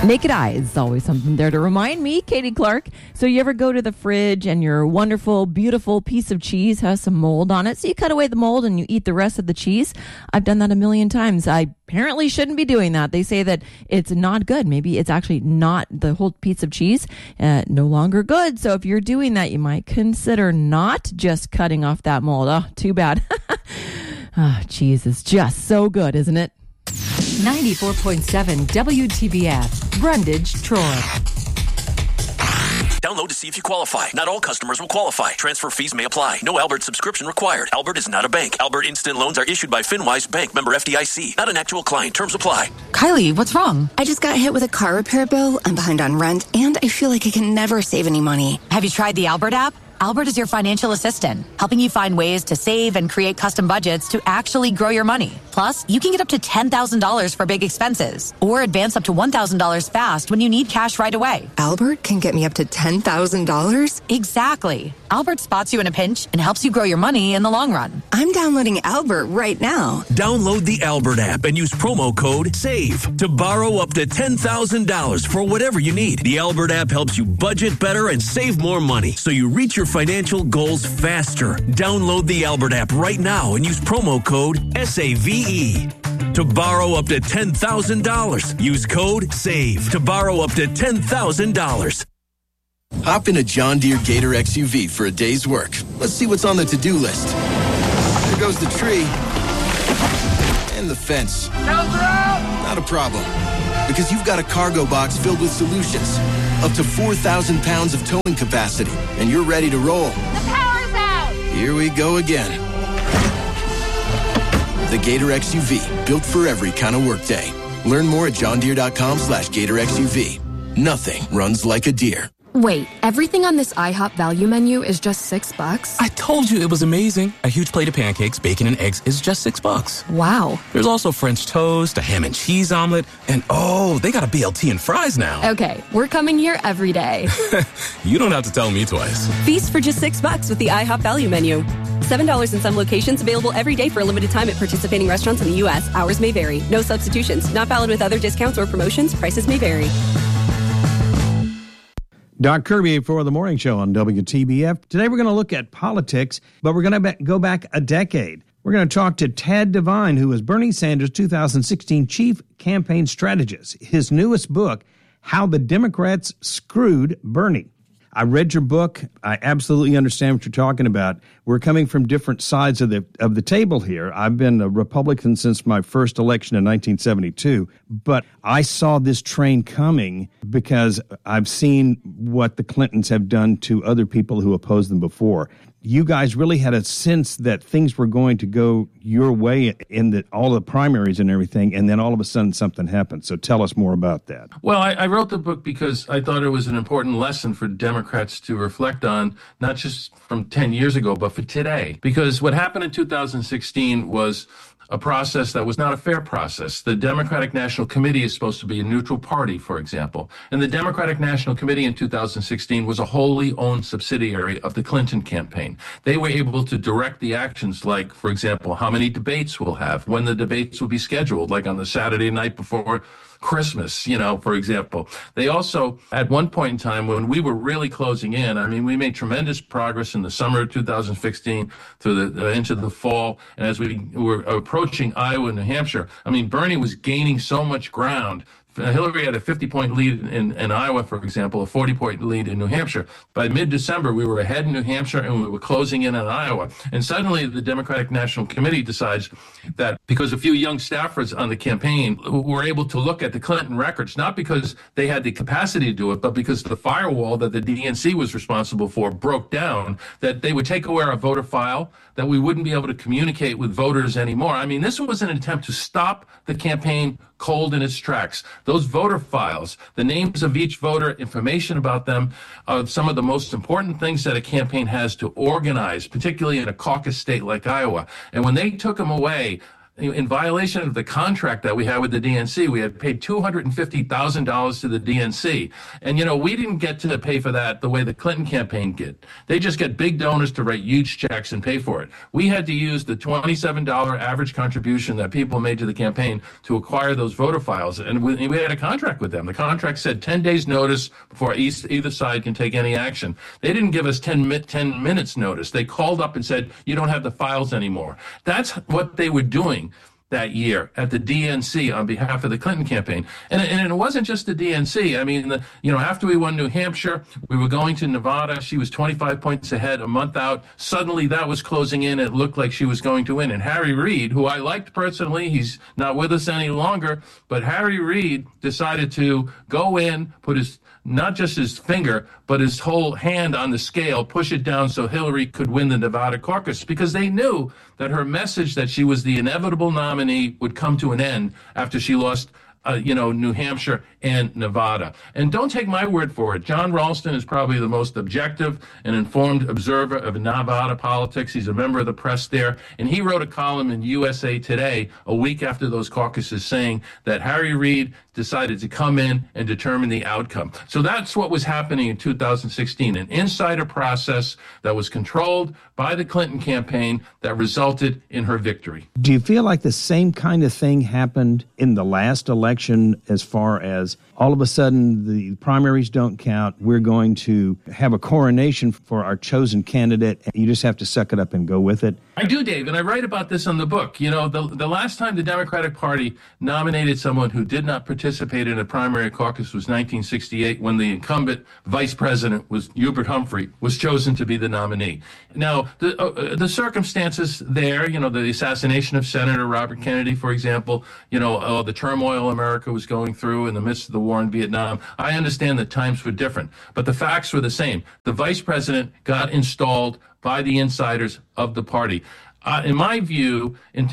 Naked Eye is always something there to remind me, Katie Clark. So you ever go to the fridge and your wonderful, beautiful piece of cheese has some mold on it, so you cut away the mold and you eat the rest of the cheese? I've done that a million times. I apparently shouldn't be doing that. They say that it's not good. Maybe it's actually not the whole piece of cheese, no longer good. So if you're doing that, you might consider not just cutting off that mold. Oh, too bad. Cheese is just so good, isn't it? 94.7 WTBF, Brundage, Troy. Download to see if you qualify. Not all customers will qualify. Transfer fees may apply. No Albert subscription required. Albert is not a bank. Albert Instant Loans are issued by FinWise Bank, member FDIC. Not an actual client. Terms apply. Kylie, what's wrong? I just got hit with a car repair bill. I'm behind on rent, and I feel like I can never save any money. Have you tried the Albert app? Albert is your financial assistant, helping you find ways to save and create custom budgets to actually grow your money. Plus, you can get up to $10,000 for big expenses or advance up to $1,000 fast when you need cash right away. Albert can get me up to $10,000? Exactly. Albert spots you in a pinch and helps you grow your money in the long run. I'm downloading Albert right now. Download the Albert app and use promo code SAVE to borrow up to $10,000 for whatever you need. The Albert app helps you budget better and save more money so you reach your financial goals faster. Download the Albert app right now and use promo code SAVE to borrow up to $10,000. Use code SAVE to borrow up to $10,000. Hop in a John Deere Gator XUV for a day's work. Let's see what's on the to-do list. There goes the tree. And the fence. Not a problem. Because you've got a cargo box filled with solutions. Up to 4,000 pounds of towing capacity. And you're ready to roll. The power's out! Here we go again. The Gator XUV, built for every kind of workday. Learn more at johndeere.com/Gator XUV. Nothing runs like a Deere. Wait, everything on this IHOP value menu is just $6? I told you it was amazing. A huge plate of pancakes, bacon, and eggs is just $6. Wow. There's also French toast, a ham and cheese omelet, and oh, they got a BLT and fries now. Okay, we're coming here every day. You don't have to tell me twice. Feast for just $6 with the IHOP value menu. $7 in some locations, available every day for a limited time at participating restaurants in the U.S. Hours may vary. No substitutions. Not valid with other discounts or promotions. Prices may vary. Doc Kirby for the Morning Show on WTBF. Today we're going to look at politics, but we're going to go back a decade. We're going to talk to Tad Devine, who is Bernie Sanders' 2016 chief campaign strategist. His newest book, How the Democrats Screwed Bernie. I read your book. I absolutely understand what you're talking about. We're coming from different sides of the table here. I've been a Republican since my first election in 1972, but I saw this train coming because I've seen what the Clintons have done to other people who opposed them before. You guys really had a sense that things were going to go your way in all the primaries and everything, and then all of a sudden something happened. So tell us more about that. Well, I wrote the book because I thought it was an important lesson for Democrats to reflect on, not just from 10 years ago, but for today. Because what happened in 2016 was a process that was not a fair process. The Democratic National Committee is supposed to be a neutral party, for example. And the Democratic National Committee in 2016 was a wholly owned subsidiary of the Clinton campaign. They were able to direct the actions like, for example, how many debates we'll have, when the debates will be scheduled, like on the Saturday night before Christmas, for example. They also, at one point in time when we were really closing in, we made tremendous progress in the summer of 2016 to into the fall. And as we were approaching Iowa and New Hampshire, Bernie was gaining so much ground. Hillary had a 50-point lead in Iowa, for example, a 40-point lead in New Hampshire. By mid-December, we were ahead in New Hampshire and we were closing in on Iowa. And suddenly the Democratic National Committee decides that because a few young staffers on the campaign were able to look at the Clinton records, not because they had the capacity to do it, but because the firewall that the DNC was responsible for broke down, that they would take away our voter file, that we wouldn't be able to communicate with voters anymore. This was an attempt to stop the campaign cold in its tracks. Those voter files, the names of each voter, information about them, are some of the most important things that a campaign has to organize, particularly in a caucus state like Iowa. And when they took them away, in violation of the contract that we had with the DNC. We had paid $250,000 to the DNC. And, we didn't get to pay for that the way the Clinton campaign did. They just get big donors to write huge checks and pay for it. We had to use the $27 average contribution that people made to the campaign to acquire those voter files. And we had a contract with them. The contract said 10 days notice before either side can take any action. They didn't give us 10 minutes notice. They called up and said, you don't have the files anymore. That's what they were doing that year at the DNC on behalf of the Clinton campaign. And it wasn't just the DNC. I mean, after we won New Hampshire, we were going to Nevada. She was 25 points ahead a month out. Suddenly that was closing in. It looked like she was going to win. And Harry Reid, who I liked personally, he's not with us any longer, but Harry Reid decided to go in, put not just his finger, but his whole hand on the scale, push it down so Hillary could win the Nevada caucus, because they knew that her message that she was the inevitable nominee would come to an end after she lost New Hampshire and Nevada. And don't take my word for it. John Ralston is probably the most objective and informed observer of Nevada politics. He's a member of the press there. And he wrote a column in USA Today a week after those caucuses saying that Harry Reid decided to come in and determine the outcome. So that's what was happening in 2016, an insider process that was controlled by the Clinton campaign that resulted in her victory. Do you feel like the same kind of thing happened in the last election, as far as all of a sudden the primaries don't count, we're going to have a coronation for our chosen candidate, and you just have to suck it up and go with it? I do, Dave, and I write about this in the book. The last time the Democratic Party nominated someone who did not participate in a primary caucus was 1968, when the incumbent vice president, was Hubert Humphrey, was chosen to be the nominee. Now, the circumstances there, the assassination of Senator Robert Kennedy, for example, the turmoil America was going through in the midst of the war in Vietnam. I understand that times were different, but the facts were the same. The vice president got installed by the insiders of the party. In my view, in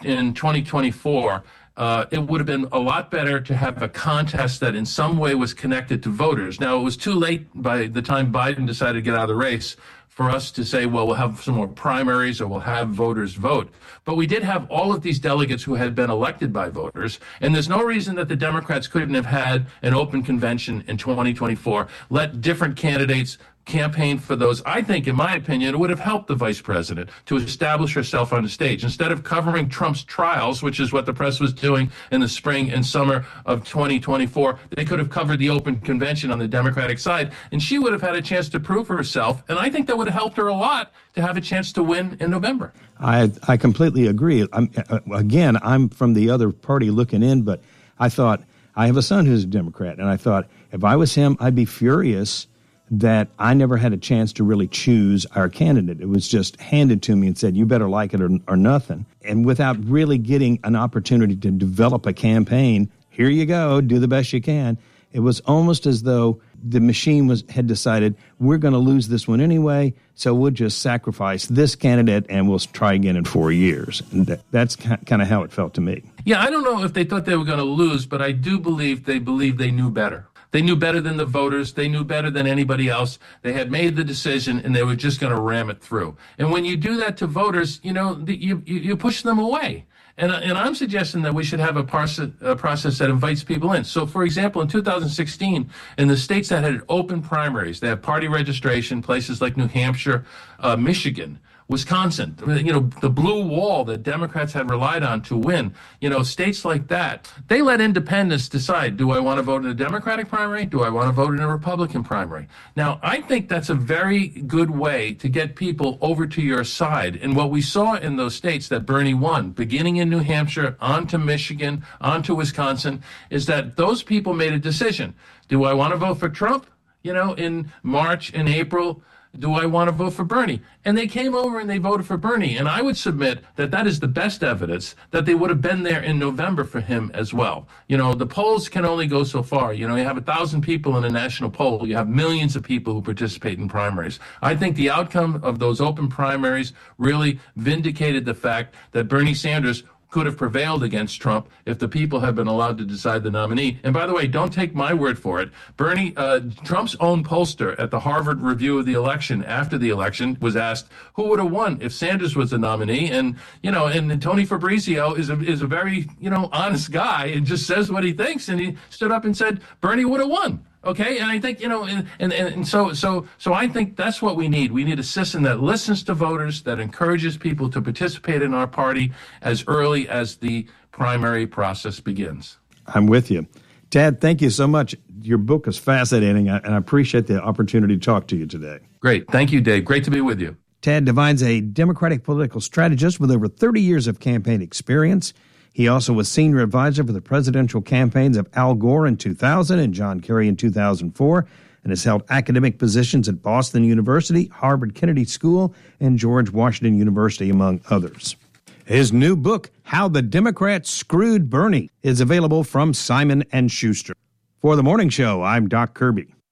2024, it would have been a lot better to have a contest that in some way was connected to voters. Now, it was too late by the time Biden decided to get out of the race for us to say, well, we'll have some more primaries or we'll have voters vote. But we did have all of these delegates who had been elected by voters, and there's no reason that the Democrats couldn't have had an open convention in 2024, let different candidates campaign for those. I think, in my opinion, it would have helped the vice president to establish herself on the stage. Instead of covering Trump's trials, which is what the press was doing in the spring and summer of 2024, they could have covered the open convention on the Democratic side, and she would have had a chance to prove herself. And I think that would have helped her a lot to have a chance to win in November. I completely agree. I'm from the other party looking in, but I thought, I have a son who's a Democrat, and I thought if I was him, I'd be furious that I never had a chance to really choose our candidate. It was just handed to me and said, you better like it or nothing. And without really getting an opportunity to develop a campaign, here you go, do the best you can. It was almost as though the machine had decided, we're going to lose this one anyway, so we'll just sacrifice this candidate and we'll try again in 4 years. And that's kind of how it felt to me. Yeah, I don't know if they thought they were going to lose, but I do believe they knew better. They knew better than the voters. They knew better than anybody else. They had made the decision, and they were just going to ram it through. And when you do that to voters, you push them away. And I'm suggesting that we should have a process that invites people in. So, for example, in 2016, in the states that had open primaries, they had party registration, places like New Hampshire, Michigan, Wisconsin, the blue wall that Democrats had relied on to win, states like that, they let independents decide, do I want to vote in a Democratic primary? Do I want to vote in a Republican primary? Now, I think that's a very good way to get people over to your side. And what we saw in those states that Bernie won, beginning in New Hampshire, on to Michigan, on to Wisconsin, is that those people made a decision. Do I want to vote for Trump, in March and April? Do I want to vote for Bernie? And they came over and they voted for Bernie. And I would submit that is the best evidence that they would have been there in November for him as well. The polls can only go so far. You have 1,000 people in a national poll. You have millions of people who participate in primaries. I think the outcome of those open primaries really vindicated the fact that Bernie Sanders could have prevailed against Trump if the people had been allowed to decide the nominee. And by the way, don't take my word for it. Trump's own pollster at the Harvard Review of the election after the election was asked who would have won if Sanders was the nominee. And, and Tony Fabrizio is a very, honest guy and just says what he thinks. And he stood up and said, Bernie would have won. Okay, and I think, so I think that's what we need. We need a system that listens to voters, that encourages people to participate in our party as early as the primary process begins. I'm with you. Tad, thank you so much. Your book is fascinating, and I appreciate the opportunity to talk to you today. Great. Thank you, Dave. Great to be with you. Tad Devine's a Democratic political strategist with over 30 years of campaign experience. He also was senior advisor for the presidential campaigns of Al Gore in 2000 and John Kerry in 2004, and has held academic positions at Boston University, Harvard Kennedy School, and George Washington University, among others. His new book, How the Democrats Screwed Bernie, is available from Simon & Schuster. For The Morning Show, I'm Doc Kirby.